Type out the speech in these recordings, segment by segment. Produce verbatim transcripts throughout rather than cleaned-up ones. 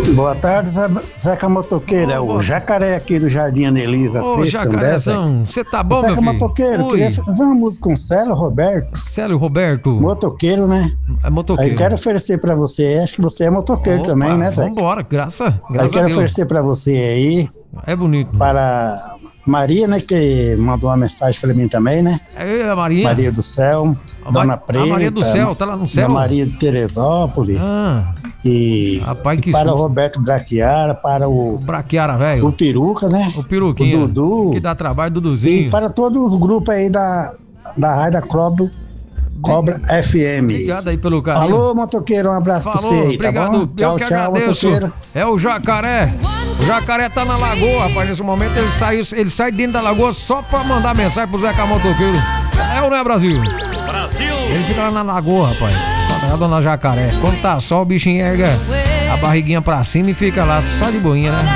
Boa tarde, Zeca Motoqueiro. É o Jacaré aqui do Jardim Anelisa. Ô, Jacarezão, você tá bom, Zeca meu filho? Motoqueiro, Oi. queria fazer uma música com Célio Roberto. Célio Roberto. Motoqueiro, né? É motoqueiro. Aí eu quero oferecer pra você, acho que você é motoqueiro Opa, também, né, Zeca? Vambora, graça, Aí graças eu quero a Deus. oferecer pra você aí, É bonito. para Maria, né, que mandou uma mensagem pra mim também, né? É a Maria. Maria do Céu, A Dona Ma- Preta. a Maria do Céu, tá lá no céu? Dona Maria de Teresópolis. Ah, E, Rapaz, e que para o susto. Roberto Braquiara, para o, o Braquiara, o velho. Peruca, né? O Peruquinha. O Dudu. Que dá trabalho, E Duduzinho. para todos os grupos aí da, da Rádio da Cobra, Cobra F M. Obrigado aí pelo carinho. Falou, motoqueiro, um abraço pra você Falou, aí, tá obrigado. bom? Eu Tchau, que tchau, agradeço. motoqueiro. É o Jacaré. O Jacaré tá na lagoa, rapaz. Nesse momento ele sai, ele sai dentro da lagoa só pra mandar mensagem pro Zeca Motoqueiro. É ou não é, Brasil? Brasil! Ele fica lá na lagoa, rapaz. A dona Jacaré. Quando tá sol, o bichinho erga a barriguinha pra cima e fica lá só de boinha, né?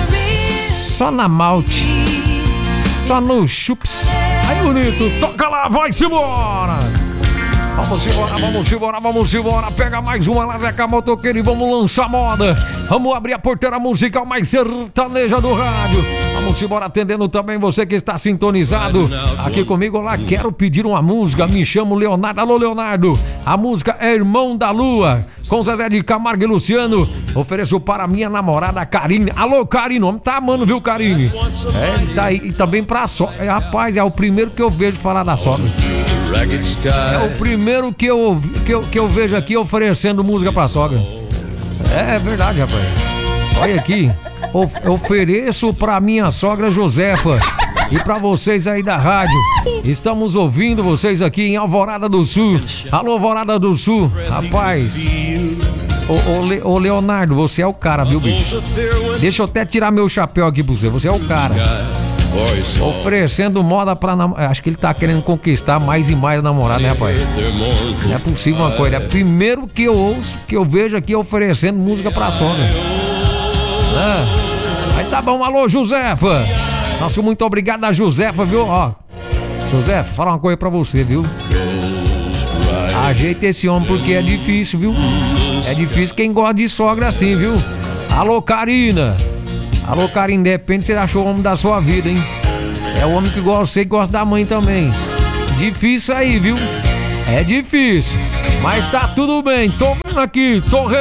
Só na malte. Só no chups. Aí, bonito. Toca lá, vai-se embora. Vamos embora, vamos embora, vamos embora. Pega mais uma lá, Zeca Motoqueiro, e vamos lançar moda. Vamos abrir a porteira musical mais sertaneja do rádio. Vamos embora, atendendo também você que está sintonizado aqui comigo. Lá, quero pedir uma música. Me chamo Leonardo. Alô, Leonardo. A música é Irmão da Lua, com Zezé de Camargo e Luciano. Ofereço para minha namorada Karine. Alô, Karine. O homem tá amando, viu, Karine? É, ele tá aí. E também pra sogra. É, rapaz, é o primeiro que eu vejo falar da sogra. É o primeiro que eu, que eu, que eu vejo aqui oferecendo música pra sogra. É, é verdade, rapaz. Olha aqui. Of- ofereço pra minha sogra Josefa e pra vocês aí da rádio. Estamos ouvindo vocês aqui em Alvorada do Sul. Alô, Alvorada do Sul. Rapaz. Ô, ô, Le- ô, Leonardo, você é o cara, viu, bicho? Deixa eu até tirar meu chapéu aqui pra você. Você é o cara. Oferecendo moda pra namorada. Acho que ele tá querendo conquistar mais e mais namorada, né, rapaz? Não é possível uma coisa. É o primeiro que eu ouço, que eu vejo aqui oferecendo música pra sogra. É. Aí tá bom, alô, Josefa. Nosso muito obrigado a Josefa, viu? Ó, Josefa, fala uma coisa pra você, viu? Ajeita esse homem porque é difícil, viu? É difícil quem gosta de sogra assim, viu? Alô, Karina. Alô, Karina, depende se você achou o homem da sua vida, hein? É o homem que gosta, você que gosta da mãe também. Difícil aí, viu? É difícil. Mas tá tudo bem. Tô vendo aqui, tô re...